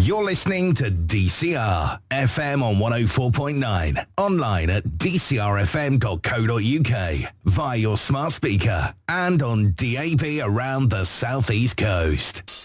You're listening to DCR FM on 104.9, online at dcrfm.co.uk, via your smart speaker, and on DAB around the South East Coast.